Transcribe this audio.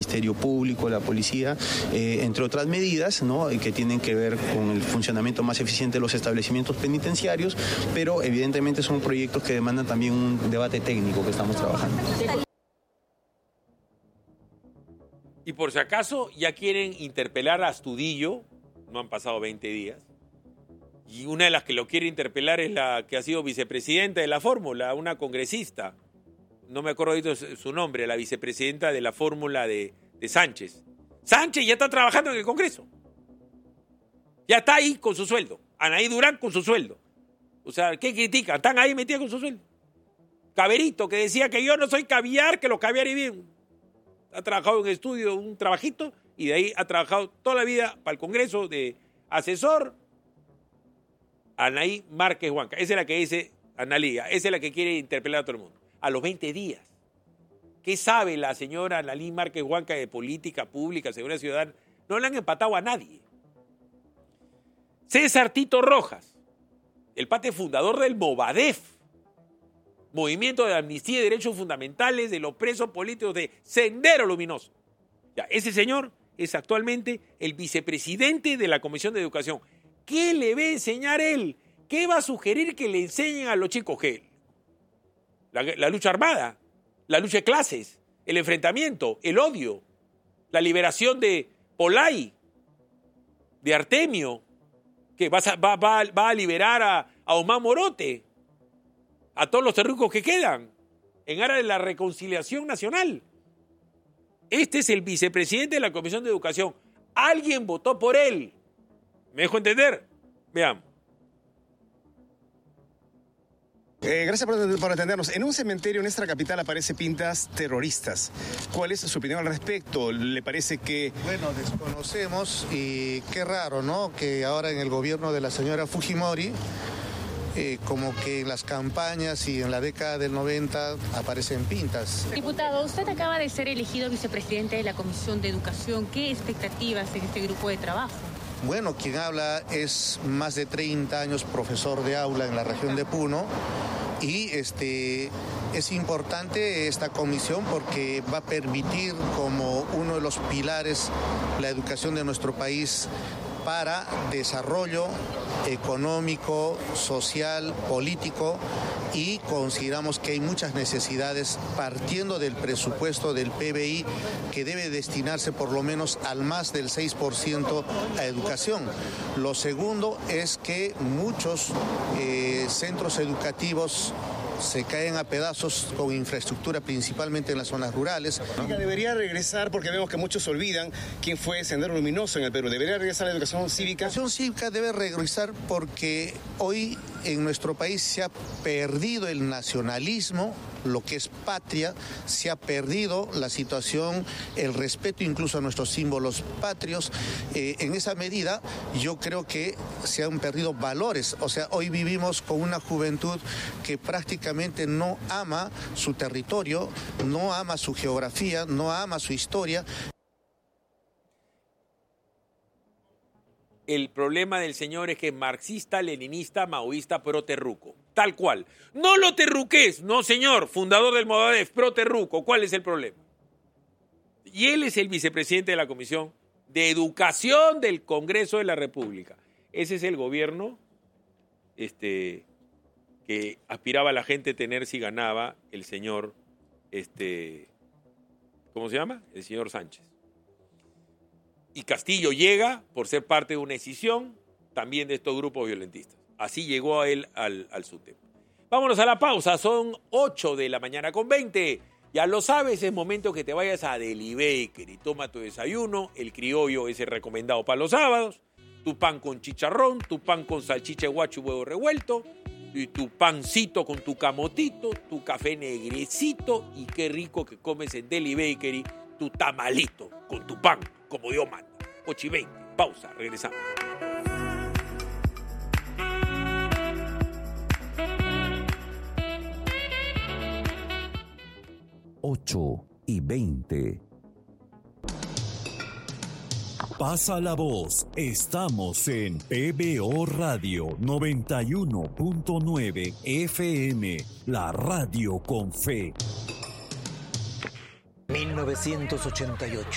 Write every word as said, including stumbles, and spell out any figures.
Ministerio Público, la policía, eh, entre otras medidas, ¿no?, que tienen que ver con el funcionamiento más eficiente de los establecimientos penitenciarios, pero evidentemente son proyectos que demandan también un debate técnico que estamos trabajando. Y por si acaso ya quieren interpelar a Astudillo, no han pasado veinte días, y una de las que lo quiere interpelar es la que ha sido vicepresidenta de la fórmula, una congresista, no me acuerdo ahorita su nombre, la vicepresidenta de la fórmula de, de Sánchez. Sánchez ya está trabajando en el Congreso. Ya está ahí con su sueldo. Anaí Durán con su sueldo. O sea, ¿qué critican? Están ahí metidos con su sueldo. Caberito, que decía que yo no soy caviar, que los caviares bien. Ha trabajado en estudio, un trabajito, y de ahí ha trabajado toda la vida para el Congreso de asesor. Anaí Márquez Huanca. Esa es la que dice Analía. Esa es la que quiere interpelar a todo el mundo. A los veinte días. ¿Qué sabe la señora Anaí Márquez Huanca de política pública, seguridad ciudadana? No le han empatado a nadie. César Tito Rojas, el pate fundador del Movadef, Movimiento de Amnistía y Derechos Fundamentales de los Presos Políticos de Sendero Luminoso. Ya, ese señor es actualmente el vicepresidente de la Comisión de Educación. ¿Qué le va a enseñar él? ¿Qué va a sugerir que le enseñen a los chicos? ¿Qué? La, la lucha armada, la lucha de clases, el enfrentamiento, el odio, la liberación de Polay, de Artemio, que va a, va, va, va a liberar a, a Omar Morote, a todos los terrucos que quedan, en aras de la reconciliación nacional. Este es el vicepresidente de la Comisión de Educación. Alguien votó por él. ¿Me dejo entender? Veamos. Eh, gracias por, por atendernos. En un cementerio en nuestra capital aparece pintas terroristas. ¿Cuál es su opinión al respecto? ¿Le parece que...? Bueno, desconocemos y qué raro, ¿no?, que ahora en el gobierno de la señora Fujimori, eh, como que en las campañas y en la década del noventa aparecen pintas. Diputado, usted acaba de ser elegido vicepresidente de la Comisión de Educación. ¿Qué expectativas en este grupo de trabajo? Bueno, quien habla es más de treinta años profesor de aula en la región de Puno y este, es importante esta comisión porque va a permitir como uno de los pilares la educación de nuestro país para desarrollo económico, social, político, y consideramos que hay muchas necesidades partiendo del presupuesto del P B I que debe destinarse por lo menos al más del seis por ciento a educación. Lo segundo es que muchos eh, centros educativos se caen a pedazos con infraestructura, principalmente en las zonas rurales. Debería regresar, porque vemos que muchos olvidan quién fue Sendero Luminoso en el Perú. ¿Debería regresar a la educación cívica? La educación cívica debe regresar porque hoy en nuestro país se ha perdido el nacionalismo, lo que es patria, se ha perdido la situación, el respeto incluso a nuestros símbolos patrios. Eh, en esa medida yo creo que se han perdido valores. O sea, hoy vivimos con una juventud que prácticamente no ama su territorio, no ama su geografía, no ama su historia. El problema del señor es que es marxista, leninista, maoísta, pro terruco. Tal cual. No lo terruques, no señor, fundador del Movadef, pro terruco. ¿Cuál es el problema? Y él es el vicepresidente de la Comisión de Educación del Congreso de la República. Ese es el gobierno este, que aspiraba a la gente a tener si ganaba el señor, este, ¿cómo se llama? El señor Sánchez. Y Castillo llega por ser parte de una escisión también de estos grupos violentistas. Así llegó a él al, al SUTEP. Vámonos a la pausa, son ocho de la mañana con veinte. Ya lo sabes, es momento que te vayas a Deli Bakery. Toma tu desayuno, el criollo es el recomendado para los sábados, tu pan con chicharrón, tu pan con salchicha guacho y huevo revuelto, y tu pancito con tu camotito, tu café negrecito, y qué rico que comes en Deli Bakery, tu tamalito con tu pan, como Dios manda. ocho y veinte, pausa, regresamos. ocho y veinte. Pasa la voz, estamos en P B O Radio noventa y uno punto nueve F M, la radio con fe. mil novecientos ochenta y ocho.